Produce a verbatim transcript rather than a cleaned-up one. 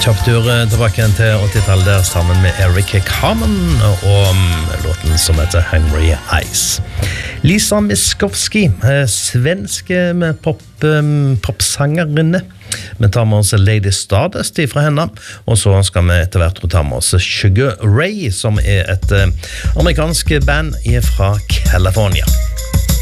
Kjapp tur tilbake igjen til åttitallet der sammen med Eric Carmen og låten som heter Hungry Eyes. Lisa Miskovsky, svenske pop, popsangerinne. Vi tar med oss Lady Stardust fra henne, og så skal vi etter hvert ta med oss Sugar Ray, som er et amerikansk band fra California.